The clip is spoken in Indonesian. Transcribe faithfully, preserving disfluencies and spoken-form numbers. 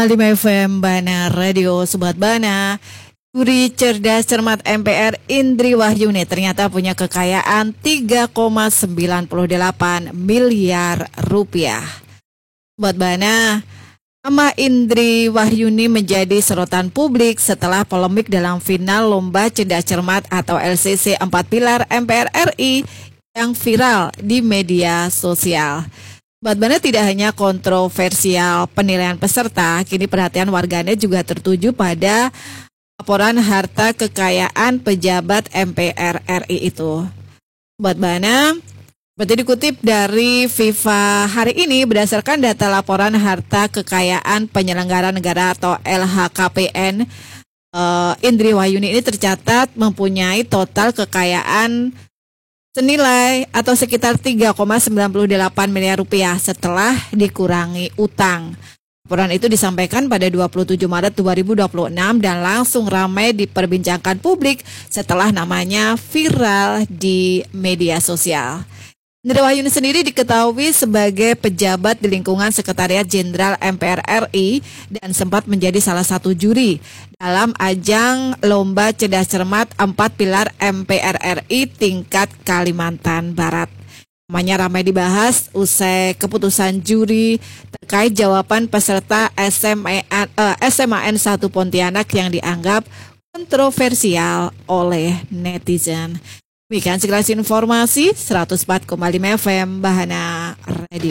lima F M Bana Radio. Sobat Bana, juri cerdas cermat M P R Indri Wahyuni ternyata punya kekayaan tiga koma sembilan delapan miliar rupiah. Sobat Bana, nama Indri Wahyuni menjadi sorotan publik setelah polemik dalam final Lomba Cerdas Cermat atau L C C empat Pilar M P R R I yang viral di media sosial. Sobat Bana, tidak hanya kontroversial penilaian peserta, kini perhatian warganet juga tertuju pada laporan harta kekayaan pejabat M P R R I itu. Sobat Bana, seperti dikutip dari FIFA hari ini, berdasarkan data laporan harta kekayaan penyelenggara negara atau L H K P N, uh, Indri Wahyuni ini tercatat mempunyai total kekayaan senilai atau sekitar tiga koma sembilan delapan miliar rupiah setelah dikurangi utang. Laporan itu disampaikan pada dua puluh tujuh Maret dua ribu dua puluh enam dan langsung ramai diperbincangkan publik setelah namanya viral di media sosial. Indri Wahyuni sendiri diketahui sebagai pejabat di lingkungan Sekretariat Jenderal M P R R I dan sempat menjadi salah satu juri dalam ajang Lomba Cerdas Cermat empat Pilar M P R R I tingkat Kalimantan Barat. Namanya ramai dibahas usai keputusan juri terkait jawaban peserta S M A N satu Pontianak yang dianggap kontroversial oleh netizen. Demikian sekilas informasi seratus empat koma lima F M Bahana Radio.